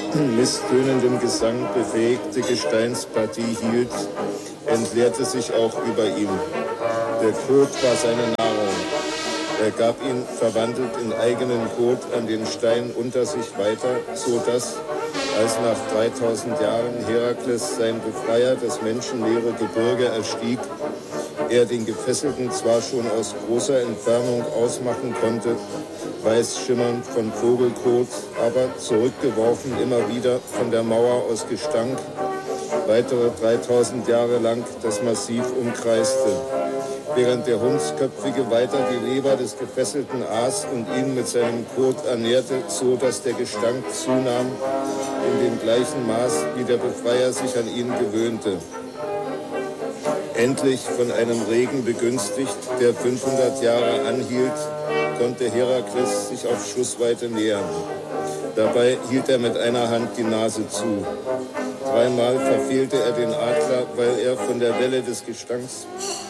misstönendem Gesang befähigte Gesteinspartie hielt, entleerte sich auch über ihm. Der Kot war seine Nahrung. Er gab ihn verwandelt in eigenen Kot an den Stein unter sich weiter, so dass, als nach 3000 Jahren Herakles sein Befreier das menschenleere Gebirge erstieg, er den Gefesselten zwar schon aus großer Entfernung ausmachen konnte, weiß schimmernd von Vogelkot, aber zurückgeworfen immer wieder von der Mauer aus Gestank, weitere 3000 Jahre lang das Massiv umkreiste. Während der Hundsköpfige weiter die Leber des Gefesselten aß und ihn mit seinem Kot ernährte, so dass der Gestank zunahm, in dem gleichen Maß, wie der Befreier sich an ihn gewöhnte. Endlich von einem Regen begünstigt, der 500 Jahre anhielt, konnte Herakles sich auf Schussweite nähern. Dabei hielt er mit einer Hand die Nase zu. Dreimal verfehlte er den Adler, weil er von der Welle des Gestanks